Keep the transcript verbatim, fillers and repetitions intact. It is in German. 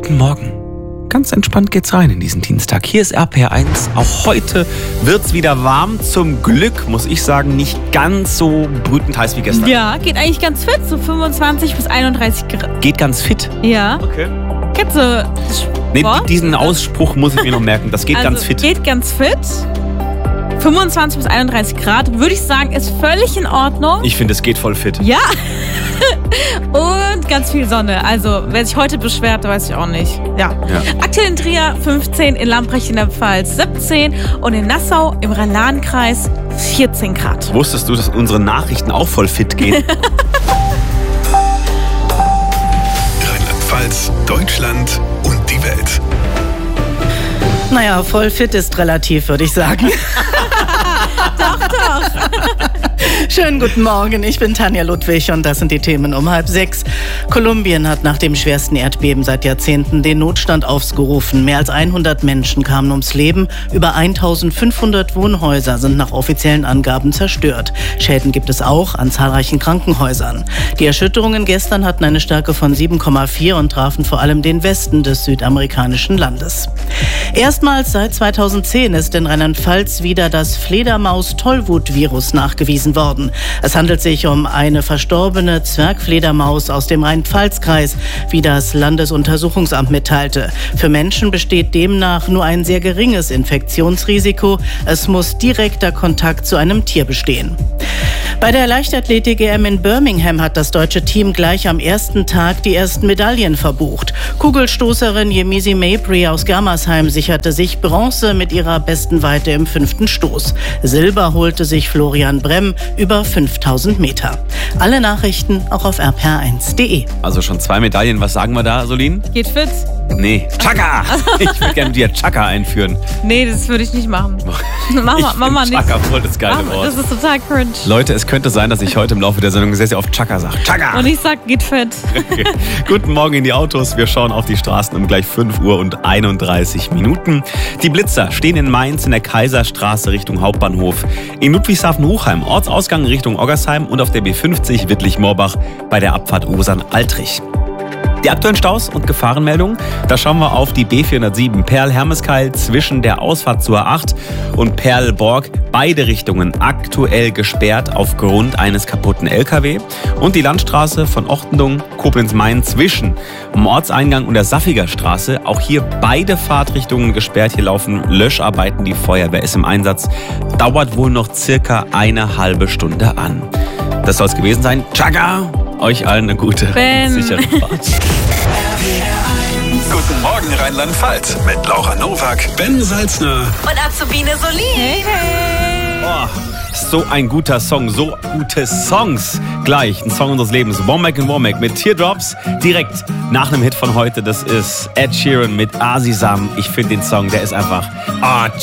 Guten Morgen. Ganz entspannt geht's rein in diesen Dienstag. Hier ist R P R eins. Auch heute wird's wieder warm. Zum Glück, muss ich sagen, nicht ganz so brütend heiß wie gestern. Ja, geht eigentlich ganz fit. So fünfundzwanzig bis einunddreißig Grad. Geht ganz fit? Ja. Okay. Kennst du Nee, diesen Ausspruch muss ich mir noch merken. Das geht also, ganz fit. Geht ganz fit. fünfundzwanzig bis einunddreißig Grad, würde ich sagen, ist völlig in Ordnung. Ich finde, es geht voll fit. Ja. Und ganz viel Sonne. Also, wer sich heute beschwert, weiß ich auch nicht. Ja. Ja. Aktuell in Trier fünfzehn, in Lamprecht in der Pfalz siebzehn und in Nassau im Rhein-Lahn-Kreis vierzehn Grad. Wusstest du, dass unsere Nachrichten auch voll fit gehen? Rheinland-Pfalz, Deutschland und die Welt. Naja, voll fit ist relativ, würde ich sagen. Doch, doch. Schönen guten Morgen, ich bin Tanja Ludwig und das sind die Themen um halb sechs. Kolumbien hat nach dem schwersten Erdbeben seit Jahrzehnten den Notstand ausgerufen. Mehr als hundert Menschen kamen ums Leben. Über eintausendfünfhundert Wohnhäuser sind nach offiziellen Angaben zerstört. Schäden gibt es auch an zahlreichen Krankenhäusern. Die Erschütterungen gestern hatten eine Stärke von sieben Komma vier und trafen vor allem den Westen des südamerikanischen Landes. Erstmals seit zweitausendzehn ist in Rheinland-Pfalz wieder das Fledermaus-Tollwut-Virus nachgewiesen worden. Es handelt sich um eine verstorbene Zwergfledermaus aus dem Rhein-Pfalz-Kreis, wie das Landesuntersuchungsamt mitteilte. Für Menschen besteht demnach nur ein sehr geringes Infektionsrisiko. Es muss direkter Kontakt zu einem Tier bestehen. Bei der Leichtathletik-E M in Birmingham hat das deutsche Team gleich am ersten Tag die ersten Medaillen verbucht. Kugelstoßerin Yemisi Mabry aus Germersheim sicherte sich Bronze mit ihrer besten Weite im fünften Stoß. Silber holte sich Florian Bremm über fünftausend Meter. Alle Nachrichten auch auf r p r eins punkt d e. Also schon zwei Medaillen. Was sagen wir da, Solin? Geht fit? Nee, Chaka! Ich würde gerne dir Chaka einführen. Nee, das würde ich nicht machen. Mach mal, mach mal nicht. Chaka, voll das geile Mach, Wort. das ist total cringe. Leute, es könnte sein, dass ich heute im Laufe der Sendung sehr, sehr oft Chaka sage. Chaka! Und ich sag, geht fit. Okay. Guten Morgen in die Autos. Wir schauen auf die Straßen um gleich fünf Uhr und einunddreißig Minuten. Die Blitzer stehen in Mainz in der Kaiserstraße Richtung Hauptbahnhof. In Ludwigshafen-Hochheim, Ortsausgang Richtung Oggersheim und auf der B fünfzig Wittlich-Morbach bei der Abfahrt Osern-Altrich. Die aktuellen Staus und Gefahrenmeldungen, da schauen wir auf die B vierhundertsieben Perl-Hermeskeil zwischen der Ausfahrt zur A acht und Perl-Borg. Beide Richtungen aktuell gesperrt aufgrund eines kaputten L K W. Und die Landstraße von Ochtendung, Koblenz-Main zwischen dem Ortseingang und der Saffiger Straße. Auch hier beide Fahrtrichtungen gesperrt. Hier laufen Löscharbeiten, die Feuerwehr ist im Einsatz. Dauert wohl noch circa eine halbe Stunde an. Das soll es gewesen sein. Tschakka! Euch allen eine gute, Ben. sichere Fahrt. Guten Morgen Rheinland-Pfalz mit Laura Nowak, Ben Salzner und Azubine Solin. Hey, hey. Oh, so ein guter Song, so gute Songs. Gleich ein Song unseres Lebens. Womack and Womack mit Teardrops. Direkt nach einem Hit von heute. Das ist Ed Sheeran mit Azizam. Ich finde den Song, der ist einfach... Oh,